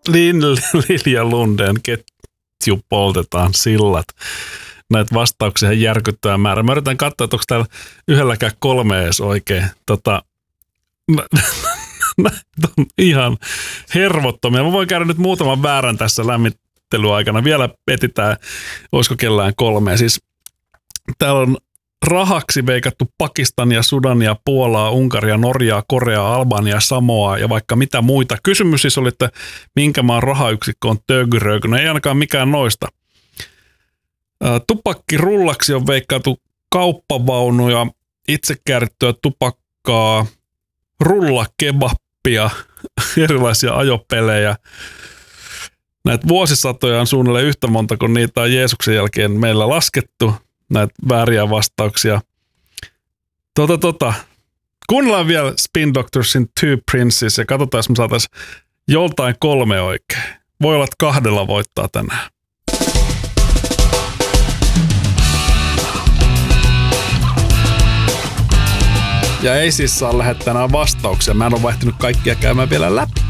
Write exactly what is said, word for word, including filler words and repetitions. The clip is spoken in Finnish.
Lilja Lundén, ketju poltetaan sillat. Näitä vastauksia järkyttävää määrä. Mä yritän katsoa, että onko täällä yhdelläkään kolme edes oikein. Tota, on ihan hervottomia. Mä voin käydä nyt muutaman väärän tässä lämmittelyaikana. Vielä etitään, olisiko kellään kolme. Siis täällä on rahaksi veikattu Pakistania, Sudania, Puolaa, Unkaria, Norjaa, Koreaa, Albania, Samoaa ja vaikka mitä muita. Kysymys siis oli, että minkä maan rahayksikkö on tögyröykö. No ei ainakaan mikään noista. Tupakkirullaksi on veikkailtu kauppavaunuja, itse käärittyä tupakkaa, rullakebappia, erilaisia ajopelejä. Näitä vuosisatoja on suunnilleen yhtä monta, kun niitä on Jeesuksen jälkeen meillä laskettu, näitä vääriä vastauksia. Tota, tota. Kuunnellaan vielä Spin Doctorsin Two Princes ja katsotaan, jos me saataisiin joltain kolme oikein. Voi olla, että kahdella voittaa tänään. Ja ei siis saa lähettää vastauksia. Mä en ole vaihtanut kaikkia käymään vielä läpi.